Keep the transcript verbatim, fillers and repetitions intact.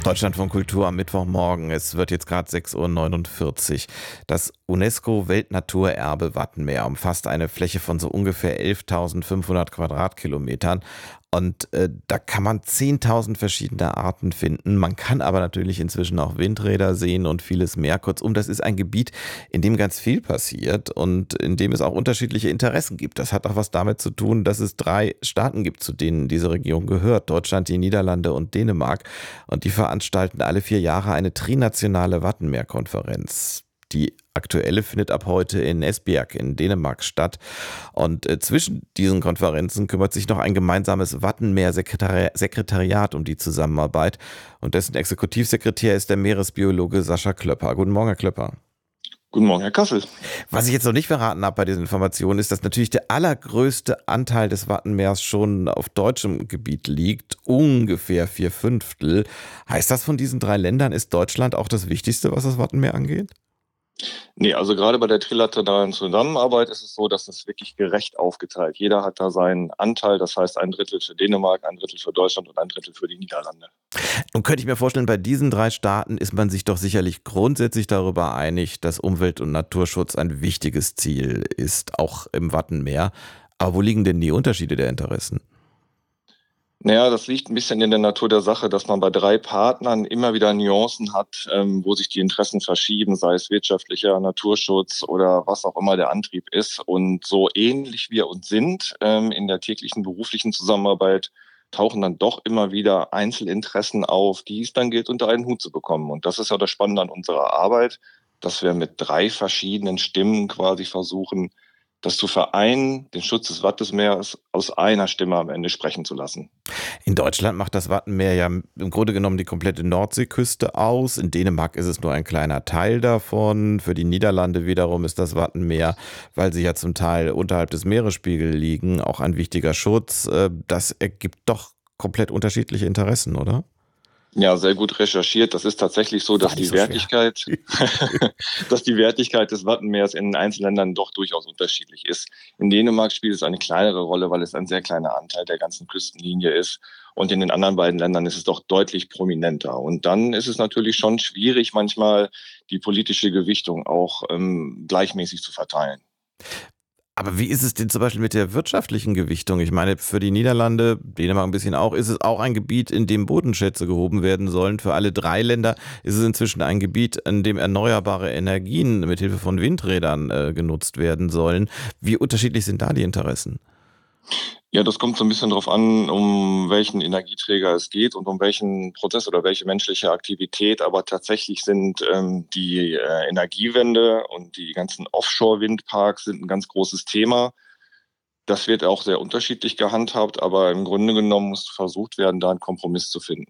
Deutschland von Kultur am Mittwochmorgen. Es wird jetzt gerade sechs Uhr neunundvierzig. Das UNESCO-Weltnaturerbe Wattenmeer umfasst eine Fläche von so ungefähr elftausendfünfhundert Quadratkilometern. Und äh, da kann man zehntausend verschiedene Arten finden. Man kann aber natürlich inzwischen auch Windräder sehen und vieles mehr. Kurzum, das ist ein Gebiet, in dem ganz viel passiert und in dem es auch unterschiedliche Interessen gibt. Das hat auch was damit zu tun, dass es drei Staaten gibt, zu denen diese Region gehört. Deutschland, die Niederlande und Dänemark. Und die veranstalten alle vier Jahre eine trinationale Wattenmeer-Konferenz. Die aktuelle findet ab heute in Esbjerg in Dänemark statt. Und äh, zwischen diesen Konferenzen kümmert sich noch ein gemeinsames Wattenmeer-Sekretariat um die Zusammenarbeit. Und dessen Exekutivsekretär ist der Meeresbiologe Sascha Klöpper. Guten Morgen, Herr Klöpper. Guten Morgen, Herr Kassel. Was ich jetzt noch nicht verraten habe bei diesen Informationen, ist, dass natürlich der allergrößte Anteil des Wattenmeers schon auf deutschem Gebiet liegt, ungefähr vier Fünftel. Heißt das, von diesen drei Ländern ist Deutschland auch das Wichtigste, was das Wattenmeer angeht? Nee, also gerade bei der trilateralen Zusammenarbeit ist es so, dass es wirklich gerecht aufgeteilt. Jeder hat da seinen Anteil, das heißt ein Drittel für Dänemark, ein Drittel für Deutschland und ein Drittel für die Niederlande. Nun könnte ich mir vorstellen, bei diesen drei Staaten ist man sich doch sicherlich grundsätzlich darüber einig, dass Umwelt- und Naturschutz ein wichtiges Ziel ist, auch im Wattenmeer. Aber wo liegen denn die Unterschiede der Interessen? Naja, das liegt ein bisschen in der Natur der Sache, dass man bei drei Partnern immer wieder Nuancen hat, ähm, wo sich die Interessen verschieben, sei es wirtschaftlicher Naturschutz oder was auch immer der Antrieb ist. Und so ähnlich wir uns sind ähm, in der täglichen beruflichen Zusammenarbeit, tauchen dann doch immer wieder Einzelinteressen auf, die es dann gilt, unter einen Hut zu bekommen. Und das ist ja das Spannende an unserer Arbeit, dass wir mit drei verschiedenen Stimmen quasi versuchen, das zu vereinen, den Schutz des Wattenmeers aus einer Stimme am Ende sprechen zu lassen. In Deutschland macht das Wattenmeer ja im Grunde genommen die komplette Nordseeküste aus. In Dänemark ist es nur ein kleiner Teil davon. Für die Niederlande wiederum ist das Wattenmeer, weil sie ja zum Teil unterhalb des Meeresspiegels liegen, auch ein wichtiger Schutz. Äh, Das ergibt doch komplett unterschiedliche Interessen, oder? Ja, sehr gut recherchiert. Das ist tatsächlich so, War dass nicht die so schwer. Wertigkeit, dass die Wertigkeit des Wattenmeers in den Einzelländern doch durchaus unterschiedlich ist. In Dänemark spielt es eine kleinere Rolle, weil es ein sehr kleiner Anteil der ganzen Küstenlinie ist. Und in den anderen beiden Ländern ist es doch deutlich prominenter. Und dann ist es natürlich schon schwierig, manchmal die politische Gewichtung auch ähm, gleichmäßig zu verteilen. Aber wie ist es denn zum Beispiel mit der wirtschaftlichen Gewichtung? Ich meine, für die Niederlande, Dänemark ein bisschen auch, ist es auch ein Gebiet, in dem Bodenschätze gehoben werden sollen. Für alle drei Länder ist es inzwischen ein Gebiet, in dem erneuerbare Energien mit Hilfe von Windrädern äh, genutzt werden sollen. Wie unterschiedlich sind da die Interessen? Ja, das kommt so ein bisschen drauf an, um welchen Energieträger es geht und um welchen Prozess oder welche menschliche Aktivität. Aber tatsächlich sind ähm, die äh, Energiewende und die ganzen Offshore-Windparks sind ein ganz großes Thema. Das wird auch sehr unterschiedlich gehandhabt, aber im Grunde genommen muss versucht werden, da einen Kompromiss zu finden.